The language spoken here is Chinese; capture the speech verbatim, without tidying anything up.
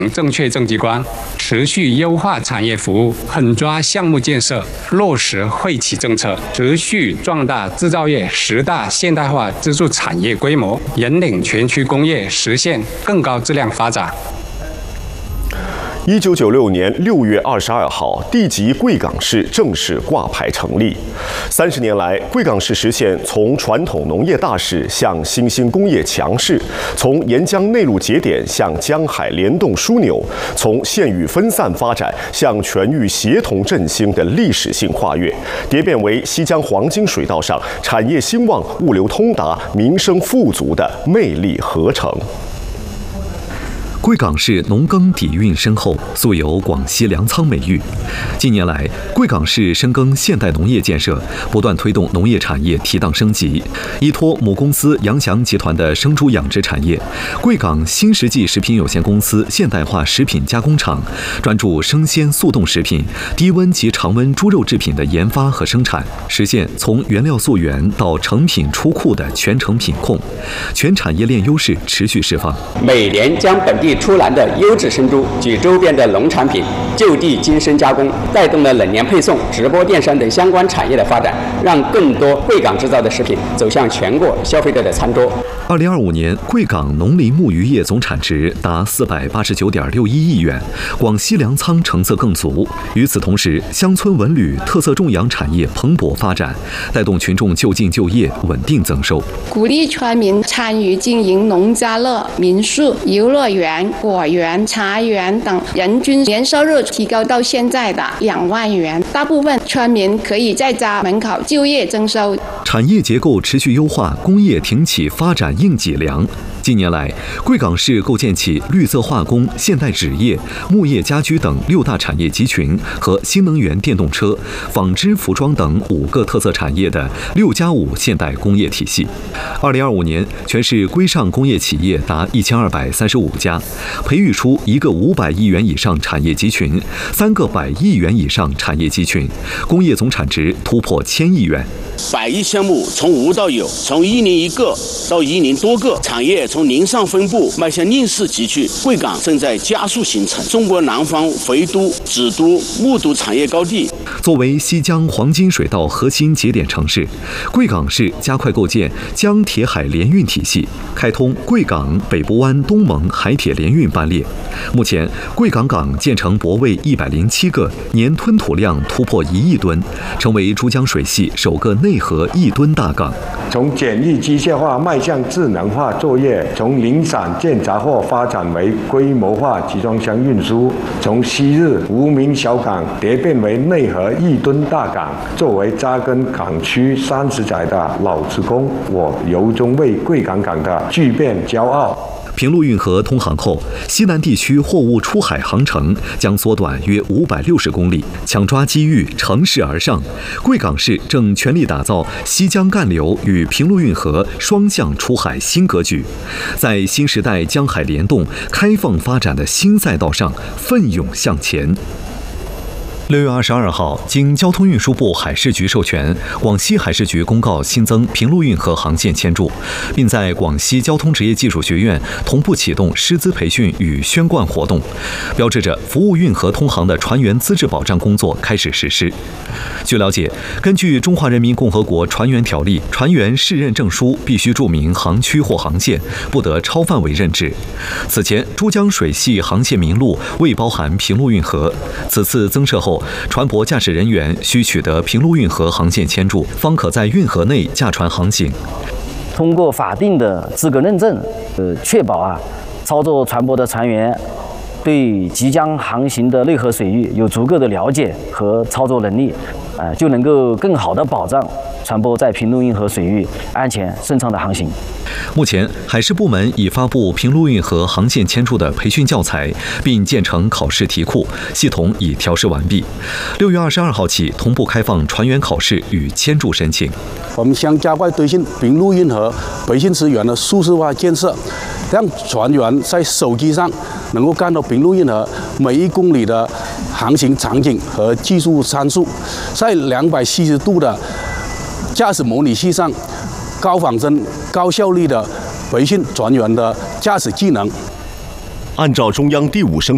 正确政绩观，持续优化产业服务，狠抓项目建设，落实惠企政策，持续壮大制造业十大现代化支柱产业规模，引领全区工业实现更高质量发展。 一九九六年六月二十二号，地级贵港市正式挂牌成立。三十年来，贵港市实现从传统农业大市向新兴工业强市，从沿江内陆节点向江海联动枢纽，从县域分散发展向全域协同振兴的历史性跨越，蝶变为西江黄金水道上产业兴旺、物流通达、民生富足的魅力合成。 贵港市农耕底蕴深厚，素有广西粮仓美誉。近年来，贵港市深耕现代农业建设，不断推动农业产业提档升级。依托母公司杨翔集团的生猪养殖产业，贵港新实际食品有限公司现代化食品加工厂，专注生鲜速冻食品、低温及常温猪肉制品的研发和生产，实现从原料溯源到成品出库的全程品控，全产业链优势持续释放。 每年将本地出栏的优质生猪及周边的农产品就地精深加工，带动了冷链配送、直播电商等相关产业的发展，让更多贵港制造的食品走向全国消费者的餐桌。 二零二五年，贵港农林牧渔业总产值达四百八十九点六一亿元，广西粮仓成色更足。与此同时，乡村文旅、特色种养产业蓬勃发展，带动群众就近就业，稳定增收。 鼓励村民参与经营农家乐、民宿、游乐园、果园、茶园等，人均年收入提高到现在的两万元。大部分村民可以在家门口就业增收。 产业结构持续优化，工业挺起发展硬脊梁。近年来，贵港市构建起绿色化工、现代纸业、木业家居等六大产业集群和新能源电动车、纺织服装等五个特色产业的六加五现代工业体系。二零二五年，全市规上工业企业达一千二百三十五家，培育出一个五百亿元以上产业集群，三个百亿元以上产业集群，工业总产值突破千亿元。 百亿项目从无到有，从一年一个到一年多个，产业从零上分布迈向令市集聚。贵港正在加速形成中国南方肥都、纸都、木都产业高地。 作为西江黄金水道核心节点城市，贵港市加快构建江铁海联运体系，开通贵港、北部湾、东盟海铁联运班列。目前，贵港港建成泊位一百零七个，年吞吐量突破一亿吨，成为珠江水系首个内河亿吨大港。 从简易机械化迈向智能化作业，从零散建杂货发展为规模化集装箱运输，从昔日无名小港蝶变为内河亿吨大港。作为扎根港区三十载的老职工，我由衷为贵港港的巨变骄傲。 平陆运河通航后，西南地区货物出海航程将缩短约五百六十公里。抢抓机遇，乘势而上，贵港市正全力打造西江干流与平陆运河双向出海新格局，在新时代江海联动、开放发展的新赛道上奋勇向前。六月二十二号，经交通运输部海事局授权，广西海事局公告新增平陆运河航线签注，并在广西交通职业技术学院同步启动师资培训与宣贯活动，标志着服务运河通航的船员资质保障工作开始实施。据了解，根据《中华人民共和国船员条例》，船员试任证书必须注明航区或航线，不得超范围任职。此前，珠江水系航线名录未包含平陆运河，此次增设后，船舶驾驶人员需取得平陆运河航线签注，方可在运河内驾船航行。 通过法定的资格认证，呃，确保啊，操作船舶的船员对即将航行的内河水域有足够的了解和操作能力，呃，就能够更好地保障船舶在平陆运河水域安全顺畅的航行。 目前，海事部门已发布平陆运河航线签注的培训教材，并建成考试题库，系统已调试完毕。六月二十二号起，同步开放船员考试与签注申请。 我们将加快推进平陆运河培训资源的数字化建设，让船员在手机上能够看到平陆运河每一公里的航行场景和技术参数，在两百七十度的驾驶模拟器上高仿真、高效率的培训船员的驾驶技能。 按照中央第五声